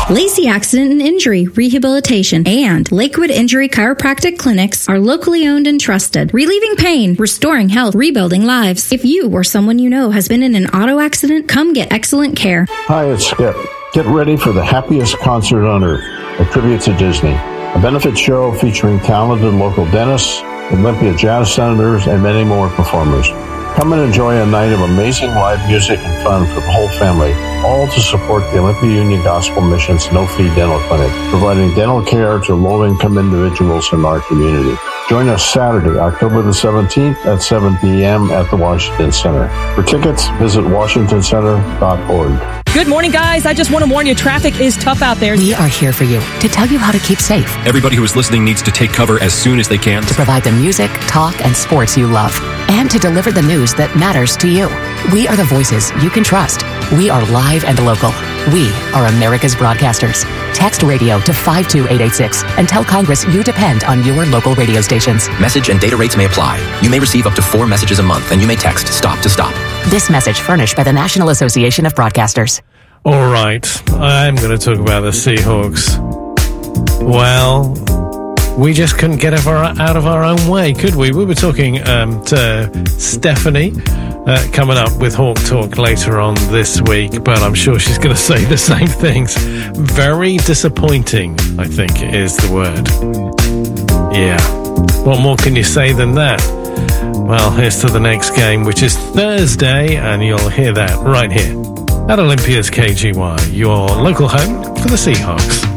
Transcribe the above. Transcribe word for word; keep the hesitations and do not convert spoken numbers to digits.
Lacey Accident and Injury Rehabilitation and Lakewood Injury Chiropractic Clinics are locally owned and trusted, relieving pain, restoring health, rebuilding lives. If you or someone you know has been in an auto accident, come get excellent care. Hi, it's Skip. Get ready for the happiest concert on earth, a tribute to Disney. A benefit show featuring talented local dentists, Olympia Jazz Senators, and many more performers. Come and enjoy a night of amazing live music and fun for the whole family, all to support the Olympia Union Gospel Mission's no-fee dental clinic, providing dental care to low-income individuals in our community. Join us Saturday, October the seventeenth at seven p.m. at the Washington Center. For tickets, visit washington center dot org. Good morning, guys. I just want to warn you, traffic is tough out there. We are here for you to tell you how to keep safe. Everybody who is listening needs to take cover as soon as they can. To provide the music, talk, and sports you love. And to deliver the news that matters to you. We are the voices you can trust. We are live and local. We are America's broadcasters. Text radio to five two eight eight six and tell Congress you depend on your local radio stations. Message and data rates may apply. You may receive up to four messages a month, and you may text STOP to STOP. This message furnished by the National Association of Broadcasters. All right, I'm going to talk about the Seahawks. Well, we just couldn't get out of our own way, could we? We were talking um, to Stephanie uh, coming up with Hawk Talk later on this week, but I'm sure she's going to say the same things. Very disappointing, I think, is the word. Yeah. What more can you say than that? Well, here's to the next game, which is Thursday, and you'll hear that right here at Olympia's K G Y, your local home for the Seahawks.